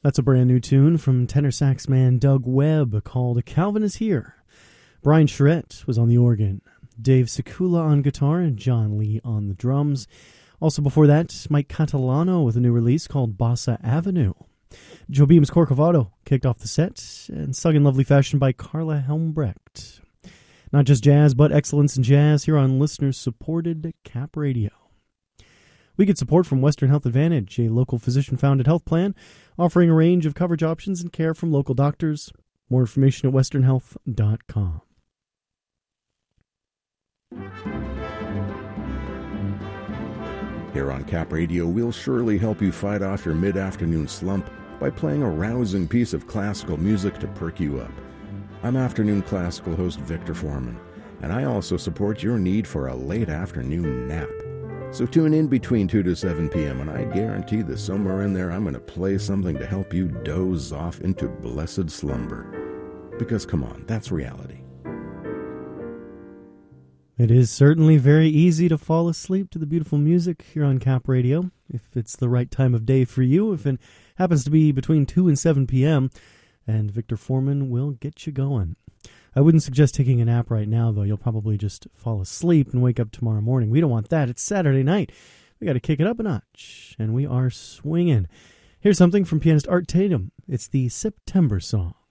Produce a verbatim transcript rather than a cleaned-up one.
That's a brand new tune from tenor sax man Doug Webb called Calvin Is Here. Brian Charette was on the organ, Dave Sekula on guitar, and John Lee on the drums. Also before that, Mike Catalano with a new release called Bossa Avenue. Joe Beam's Corcovado kicked off the set, and sung in lovely fashion by Carla Helmbrecht. Not just jazz, but excellence in jazz here on listener-supported Cap Radio. We get support from Western Health Advantage, a local physician-founded health plan offering a range of coverage options and care from local doctors. More information at western health dot com. Here on Cap Radio, we'll surely help you fight off your mid-afternoon slump by playing a rousing piece of classical music to perk you up. I'm afternoon classical host Victor Foreman, and I also support your need for a late afternoon nap. So tune in between two to seven p.m., and I guarantee that somewhere in there I'm going to play something to help you doze off into blessed slumber. Because, come on, that's reality. It is certainly very easy to fall asleep to the beautiful music here on Cap Radio, if it's the right time of day for you, if it happens to be between two and seven p.m., and Victor Foreman will get you going. I wouldn't suggest taking a nap right now, though. You'll probably just fall asleep and wake up tomorrow morning. We don't want that. It's Saturday night. We got to kick it up a notch, and we are swinging. Here's something from pianist Art Tatum. It's the September Song.